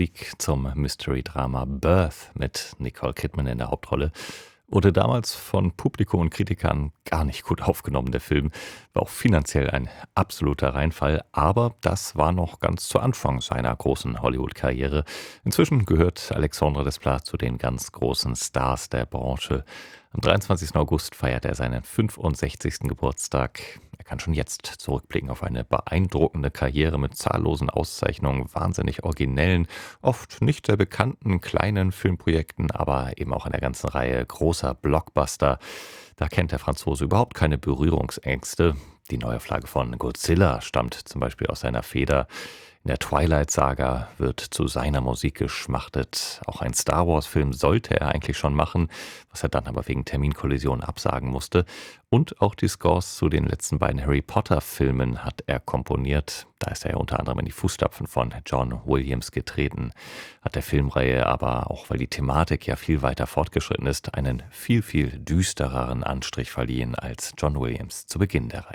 Musik zum Mystery-Drama Birth mit Nicole Kidman in der Hauptrolle. Wurde damals von Publikum und Kritikern gar nicht gut aufgenommen, der Film. War auch finanziell ein absoluter Reinfall, aber das war noch ganz zu Anfang seiner großen Hollywood-Karriere. Inzwischen gehört Alexandre Desplat zu den ganz großen Stars der Branche. Am 23. August feiert er seinen 65. Geburtstag. Er kann schon jetzt zurückblicken auf eine beeindruckende Karriere mit zahllosen Auszeichnungen, wahnsinnig originellen, oft nicht sehr bekannten kleinen Filmprojekten, aber eben auch einer ganzen Reihe großer Blockbuster. Da kennt der Franzose überhaupt keine Berührungsängste. Die Neuauflage von Godzilla stammt zum Beispiel aus seiner Feder. In der Twilight-Saga wird zu seiner Musik geschmachtet. Auch ein Star-Wars-Film sollte er eigentlich schon machen, was er dann aber wegen Terminkollision absagen musste. Und auch die Scores zu den letzten beiden Harry Potter-Filmen hat er komponiert. Da ist er ja unter anderem in die Fußstapfen von John Williams getreten. Hat der Filmreihe aber, auch weil die Thematik ja viel weiter fortgeschritten ist, einen viel, viel düstereren Anstrich verliehen als John Williams zu Beginn der Reihe.